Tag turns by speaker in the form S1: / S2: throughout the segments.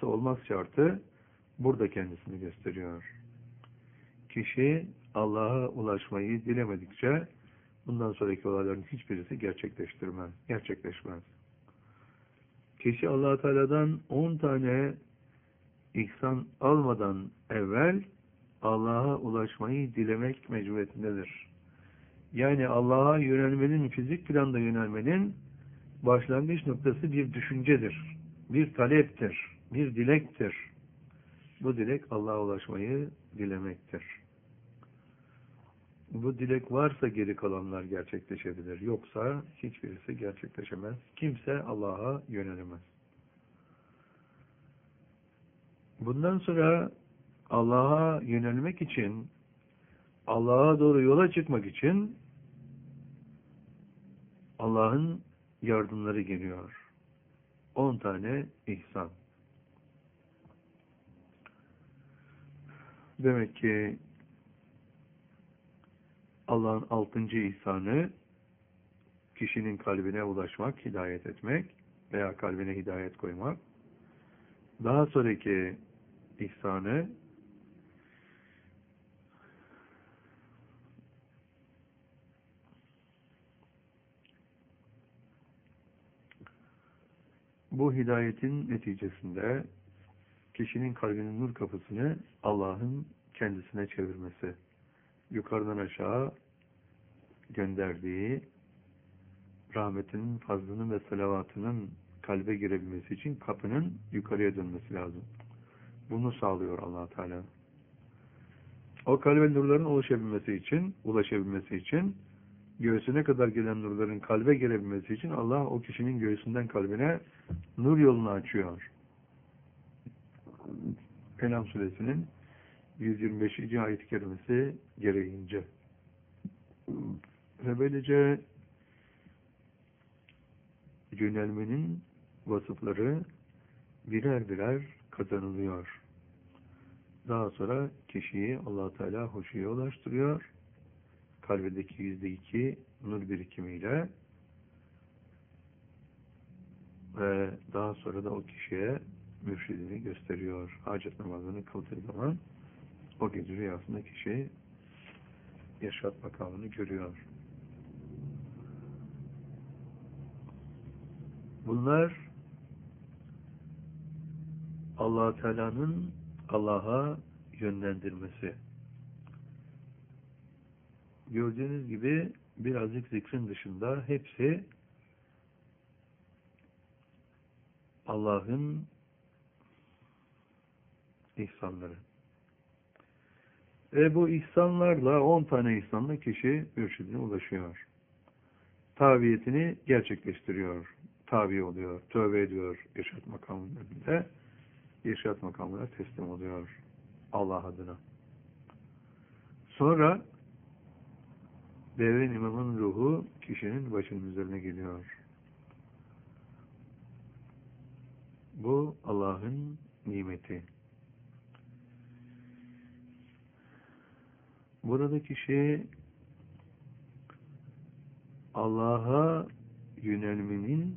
S1: olmazsa olmaz şartı burada kendisini gösteriyor. Kişi Allah'a ulaşmayı dilemedikçe bundan sonraki olayların hiçbirisi gerçekleşmez. Kişi Allah Teala'dan 10 tane ihsan almadan evvel Allah'a ulaşmayı dilemek mecburiyetindedir. Yani Allah'a yönelmenin, fizik planda yönelmenin başlangıç noktası bir düşüncedir, bir taleptir, bir dilektir. Bu dilek Allah'a ulaşmayı dilemektir. Bu dilek varsa geri kalanlar gerçekleşebilir. Yoksa hiçbirisi gerçekleşemez. Kimse Allah'a yönelemez. Bundan sonra Allah'a yönelmek için, Allah'a doğru yola çıkmak için Allah'ın yardımları geliyor. 10 tane ihsan. Demek ki Allah'ın 6. ihsanı kişinin kalbine ulaşmak, hidayet etmek veya kalbine hidayet koymak. Daha sonraki ihsanı bu hidayetin neticesinde kişinin kalbinin nur kapısını Allah'ın kendisine çevirmesi. Yukarıdan aşağı gönderdiği rahmetinin, fazlının ve salavatının kalbe girebilmesi için kapının yukarıya dönmesi lazım. Bunu sağlıyor Allah Teala. O kalbe nurların ulaşabilmesi için göğsüne kadar gelen nurların kalbe girebilmesi için Allah o kişinin göğsünden kalbine nur yolunu açıyor. En'am suresinin 125. ayet-i kerimesi gereğince. Ve böylece yönelmenin vasıfları birer birer kazanılıyor. Daha sonra kişiyi Allah Teala huşuya ulaştırıyor. Kalbindeki %2 nur birikimiyle ve daha sonra da o kişiye mürşidini gösteriyor. Hacet namazını kıldığı zaman o gece rüyasında kişi yaşat makamını görüyor. Bunlar Allah Teala'nın Allah'a yönlendirmesi. Gördüğünüz gibi birazcık zikrin dışında hepsi Allah'ın ihsanları. Ve bu ihsanlarla 10 tane ihsanla kişi mürşidine ulaşıyor. Tabiyetini gerçekleştiriyor. Tabi oluyor, tövbe ediyor irşad makamının önünde. İrşad makamına teslim oluyor Allah adına. Sonra devrin imamın ruhu kişinin başının üzerine geliyor. Bu Allah'ın nimeti. Burada kişi Allah'a yönelmenin,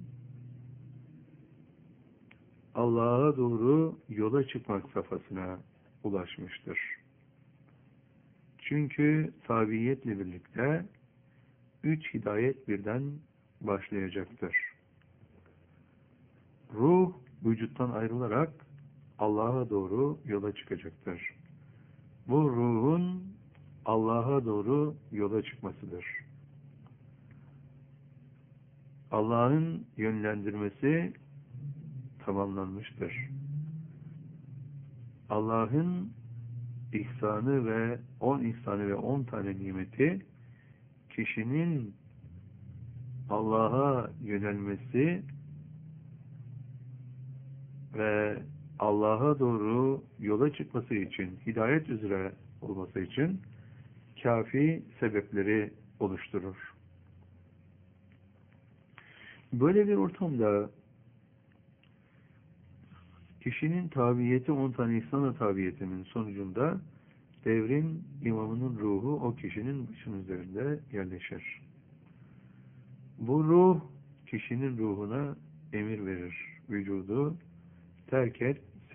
S1: Allah'a doğru yola çıkmak safhasına ulaşmıştır. Çünkü tabiiyetle birlikte 3 hidayet birden başlayacaktır. Ruh vücuttan ayrılarak Allah'a doğru yola çıkacaktır. Bu ruhun Allah'a doğru yola çıkmasıdır. Allah'ın yönlendirmesi tamamlanmıştır. Allah'ın ihsanı ve 10 ihsanı ve 10 tane nimeti kişinin Allah'a yönelmesi ve Allah'a doğru yola çıkması için, hidayet üzere olması için kafi sebepleri oluşturur. Böyle bir ortamda kişinin tabiyeti 10 tane ihsan tabiyetinin sonucunda devrin imamının ruhu o kişinin başının üzerinde yerleşir. Bu ruh kişinin ruhuna emir verir. Vücudu terk et,